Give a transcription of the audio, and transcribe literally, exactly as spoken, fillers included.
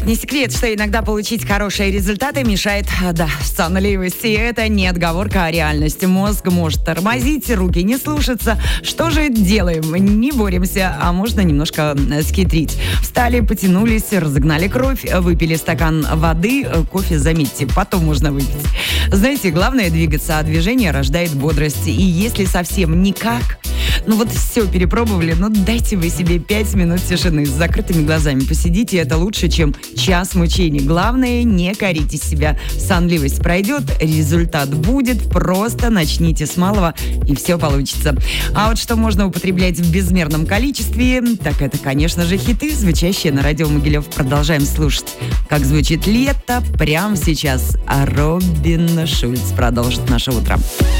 Не секрет, что иногда получить хорошие результаты мешает, да, сонливость. И это не отговорка, а реальность. Мозг может тормозить, руки не слушаться. Что же делаем? Не боремся, а можно немножко схитрить. Встали, потянулись, разогнали кровь, выпили стакан воды, кофе, заметьте, потом можно выпить. Знаете, главное двигаться, а движение рождает бодрость. И если совсем никак, ну вот все перепробовали, ну дайте вы себе пять минут тишины, с закрытыми глазами посидите, это лучше, чем час мучений. Главное, не корите себя. Сонливость пройдет, результат будет, просто начните с малого, и все получится. А вот что можно употреблять в безмерном количестве, так это, конечно же, хиты, звучащие на радио Могилев. Продолжаем слушать, как звучит лето прямо сейчас. А Робин Шульц продолжит наше утро.